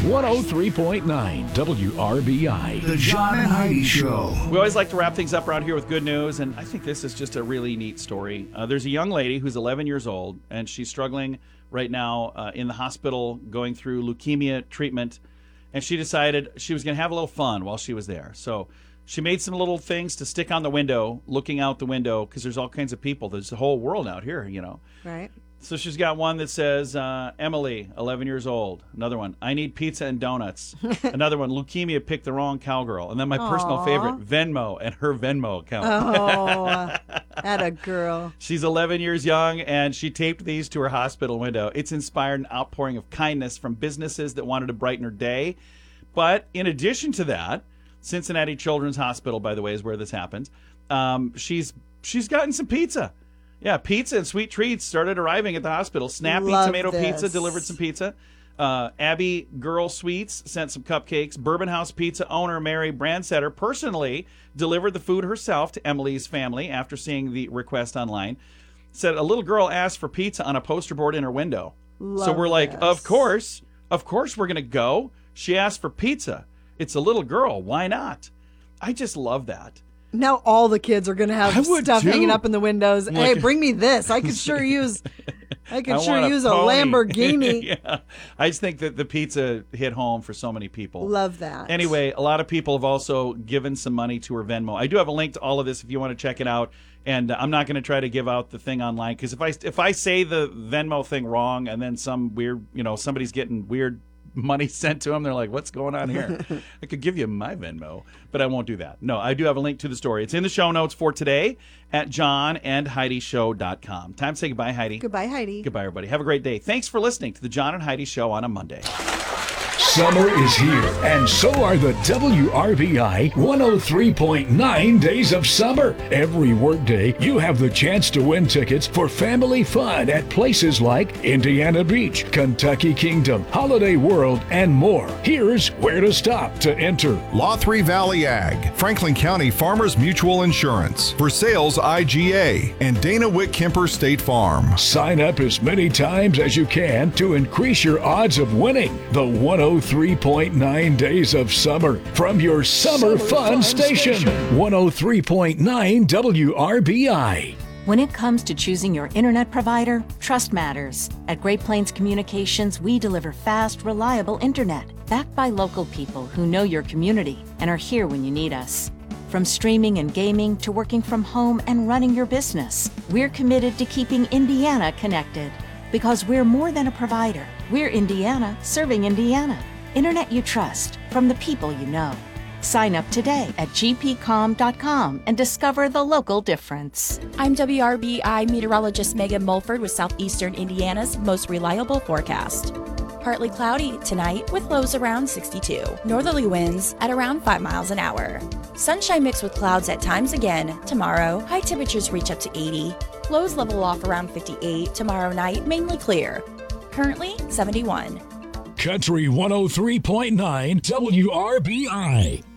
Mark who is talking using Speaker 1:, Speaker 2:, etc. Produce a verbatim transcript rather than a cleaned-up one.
Speaker 1: one oh three point nine W R B I.
Speaker 2: The John and Heidi Show.
Speaker 3: We always like to wrap things up around here with good news, and I think this is just a really neat story. Uh, there's a young lady who's eleven years old, and she's struggling right now uh, in the hospital going through leukemia treatment, and she decided she was going to have a little fun while she was there. So she made some little things to stick on the window, looking out the window, because there's all kinds of people. There's the whole world out here, you know.
Speaker 4: Right.
Speaker 3: So she's got one that says, uh, Emily, eleven years old. Another one, I need pizza and donuts. Another one, leukemia picked the wrong cowgirl. And then my
Speaker 4: Aww.
Speaker 3: personal favorite, Venmo and her Venmo account.
Speaker 4: Oh, that a girl.
Speaker 3: She's eleven years young, and she taped these to her hospital window. It's inspired an outpouring of kindness from businesses that wanted to brighten her day. But in addition to that, Cincinnati Children's Hospital, by the way, is where this happens. Um, she's she's gotten some pizza. Yeah, pizza and sweet treats started arriving at the hospital. Snappy
Speaker 4: Love
Speaker 3: Tomato
Speaker 4: this.
Speaker 3: Pizza delivered some pizza. Uh, Abby Girl Sweets sent some cupcakes. Bourbon House Pizza owner Mary Brandsetter personally delivered the food herself to Emily's family after seeing the request online. Said a little girl asked for pizza on a poster board in her window.
Speaker 4: Love
Speaker 3: so we're like,
Speaker 4: this.
Speaker 3: of course, of course we're going to go. She asked for pizza. It's a little girl. Why not? I just love that.
Speaker 4: Now all the kids are going to
Speaker 3: I
Speaker 4: have
Speaker 3: would
Speaker 4: stuff
Speaker 3: too.
Speaker 4: hanging up in the windows.
Speaker 3: I'm
Speaker 4: Hey,
Speaker 3: like-
Speaker 4: bring me this. I could sure use I could
Speaker 3: I
Speaker 4: sure
Speaker 3: want
Speaker 4: use a
Speaker 3: pony.
Speaker 4: Lamborghini.
Speaker 3: Yeah. I just think that the pizza hit home for so many people.
Speaker 4: Love that.
Speaker 3: Anyway, a lot of people have also given some money to her Venmo. I do have a link to all of this if you want to check it out. And uh, I'm not going to try to give out the thing online, because if I if I say the Venmo thing wrong and then some weird, you know, somebody's getting weird money sent to them, they're like, what's going on here? I could give you my Venmo, but I won't do that. No, I do have a link to the story. It's in the show notes for today at john and heidi show dot com. Time to say goodbye, Heidi.
Speaker 4: Goodbye, Heidi.
Speaker 3: Goodbye, everybody. Have a great day. Thanks for listening to the John and Heidi Show on a Monday.
Speaker 1: Summer is here, and so are the W R B I one oh three point nine Days of Summer. Every workday, you have the chance to win tickets for family fun at places like Indiana Beach, Kentucky Kingdom, Holiday World, and more. Here's where to stop to enter.
Speaker 5: Lothry Valley Ag, Franklin County Farmers Mutual Insurance, Versailles I G A, and Dana Witt Kemper State Farm.
Speaker 1: Sign up as many times as you can to increase your odds of winning the one oh three point nine Days of Summer from your Summer, Summer Fun, Fun Station. Station, one oh three point nine W R B I.
Speaker 6: When it comes to choosing your internet provider, trust matters. At Great Plains Communications, we deliver fast, reliable internet, backed by local people who know your community and are here when you need us. From streaming and gaming to working from home and running your business, we're committed to keeping Indiana connected. Because we're more than a provider. We're Indiana serving Indiana. Internet you trust from the people you know. Sign up today at g p com dot com and discover the local difference.
Speaker 7: I'm W R B I meteorologist Megan Mulford with Southeastern Indiana's most reliable forecast. Partly cloudy tonight with lows around sixty-two. Northerly winds at around five miles an hour. Sunshine mixed with clouds at times again tomorrow. High temperatures reach up to eighty. Lows level off around fifty-eight. Tomorrow night mainly clear. Currently seventy-one.
Speaker 1: Country one oh three point nine W R B I.